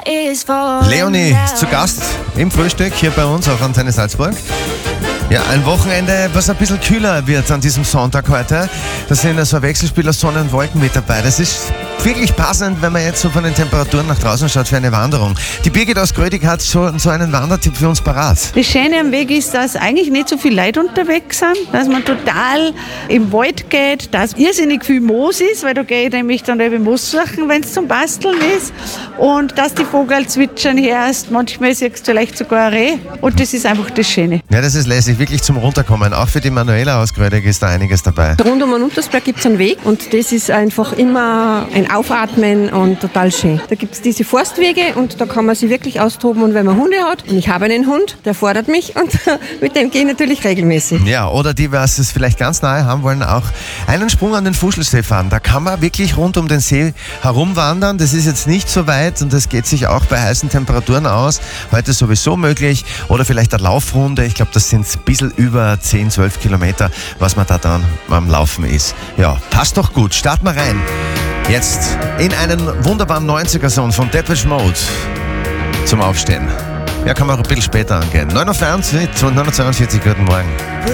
Leonie ist zu Gast im Frühstück hier bei uns auf Antenne Salzburg. Ja, ein Wochenende, was ein bisschen kühler wird an diesem Sonntag heute. Da sind so ein Wechselspiel aus Sonne und Wolken mit dabei. Das ist wirklich passend, wenn man jetzt so von den Temperaturen nach draußen schaut für eine Wanderung. Die Birgit aus Grödig hat schon so einen Wandertipp für uns parat. Das Schöne am Weg ist, dass eigentlich nicht so viele Leute unterwegs sind, dass man total im Wald geht, dass irrsinnig viel Moos ist, weil da gehe ich nämlich dann eben Moos suchen, wenn es zum Basteln ist, und dass die Vogel zwitschern hörst, manchmal siehst du vielleicht sogar ein Reh, und das ist einfach das Schöne. Ja, das ist lässig, wirklich zum Runterkommen. Auch für die Manuela aus Grödig ist da einiges dabei. Rund um den Untersberg gibt es einen Weg und das ist einfach immer ein Aufatmen und total schön. Da gibt es diese Forstwege und da kann man sich wirklich austoben, und wenn man Hunde hat, und ich habe einen Hund, der fordert mich, und mit dem gehe ich natürlich regelmäßig. Ja, oder die, was es vielleicht ganz nahe haben wollen, auch einen Sprung an den Fuschelsee fahren. Da kann man wirklich rund um den See herumwandern. Das ist jetzt nicht so weit und das geht sich auch bei heißen Temperaturen aus. Heute sowieso möglich. Oder vielleicht eine Laufrunde. Ich glaube, das sind ein bisschen über 10, 12 Kilometer, was man da dann am Laufen ist. Ja, passt doch gut. Starten wir rein. Jetzt in einen wunderbaren 90er-Song von Depeche Mode zum Aufstehen. Ja, kann man auch ein bisschen später angehen. 9:42 Uhr, guten Morgen.